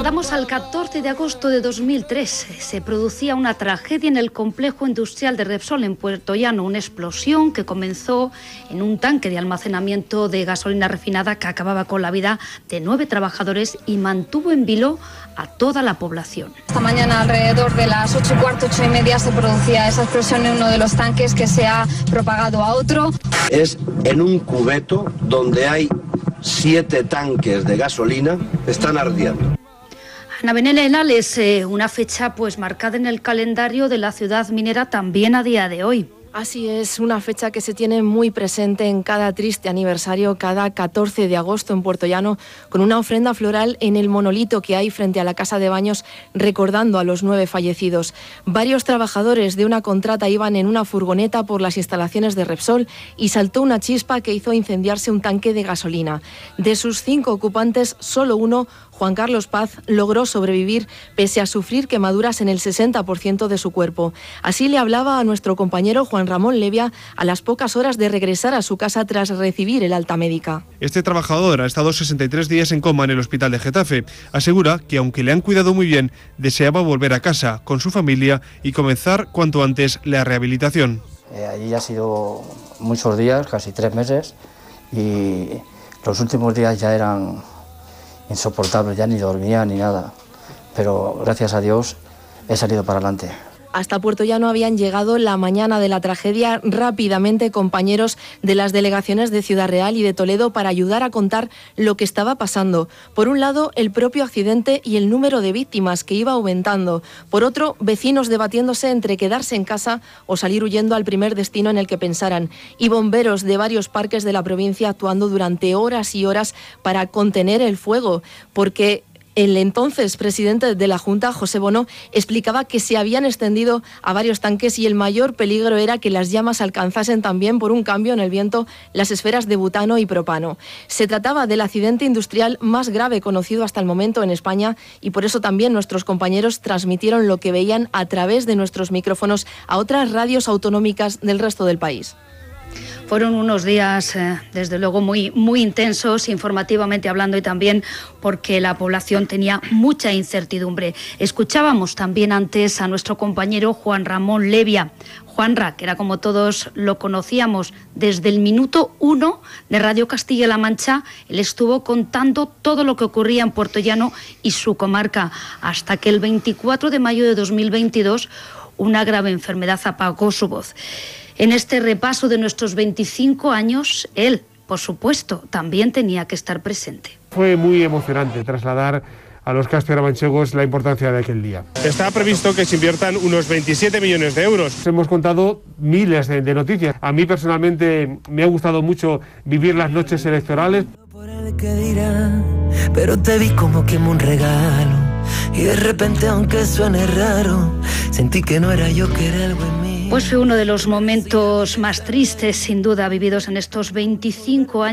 trasladamos al 14 de agosto de 2003. Se producía una tragedia en el complejo industrial de Repsol en Puerto Llano, una explosión que comenzó en un tanque de almacenamiento de gasolina refinada que acababa con la vida de 9 trabajadores y mantuvo en vilo a toda la población. Esta mañana alrededor de las 8:15, 8:30 se producía esa explosión en uno de los tanques que se ha propagado a otro. Es en un cubeto donde hay 7 tanques de gasolina, están ardiendo. Ana Belén es una fecha pues marcada en el calendario de la ciudad minera también a día de hoy. Así es, una fecha que se tiene muy presente en cada triste aniversario, cada 14 de agosto en Puerto Llano, con una ofrenda floral en el monolito que hay frente a la casa de baños, recordando a los 9 fallecidos. Varios trabajadores de una contrata iban en una furgoneta por las instalaciones de Repsol y saltó una chispa que hizo incendiarse un tanque de gasolina. De sus 5 ocupantes, solo uno, Juan Carlos Paz, logró sobrevivir pese a sufrir quemaduras en el 60% de su cuerpo. Así le hablaba a nuestro compañero Juan Ramón Levia a las pocas horas de regresar a su casa tras recibir el alta médica. Este trabajador ha estado 63 días en coma en el hospital de Getafe. Asegura que aunque le han cuidado muy bien, deseaba volver a casa con su familia y comenzar cuanto antes la rehabilitación. Allí ha sido muchos días, casi 3 meses, y los últimos días ya eran insoportables, ya ni dormía ni nada, pero gracias a Dios he salido para adelante. Hasta Puerto Llano habían llegado la mañana de la tragedia rápidamente compañeros de las delegaciones de Ciudad Real y de Toledo para ayudar a contar lo que estaba pasando. Por un lado, el propio accidente y el número de víctimas que iba aumentando. Por otro, vecinos debatiéndose entre quedarse en casa o salir huyendo al primer destino en el que pensaran. Y bomberos de varios parques de la provincia actuando durante horas y horas para contener el fuego, porque el entonces presidente de la Junta, José Bono, explicaba que se habían extendido a varios tanques y el mayor peligro era que las llamas alcanzasen también por un cambio en el viento las esferas de butano y propano. Se trataba del accidente industrial más grave conocido hasta el momento en España y por eso también nuestros compañeros transmitieron lo que veían a través de nuestros micrófonos a otras radios autonómicas del resto del país. Fueron unos días, desde luego, muy intensos, informativamente hablando, y también porque la población tenía mucha incertidumbre. Escuchábamos también antes a nuestro compañero Juan Ramón Levia. Juanra, que era como todos lo conocíamos, desde el minuto 1 de Radio Castilla-La Mancha, él estuvo contando todo lo que ocurría en Puerto Llano y su comarca, hasta que el 24 de mayo de 2022 una grave enfermedad apagó su voz. En este repaso de nuestros 25 años, él, por supuesto, también tenía que estar presente. Fue muy emocionante trasladar a los castilla-manchegos la importancia de aquel día. Está previsto que se inviertan unos 27 millones de euros. Hemos contado miles de noticias. A mí personalmente me ha gustado mucho vivir las noches electorales. Por el que dirá, pero te vi como que un regalo y de repente, aunque suene raro, sentí que no era yo, que era algo en mí. Pues fue uno de los momentos más tristes, sin duda, vividos en estos 25 años.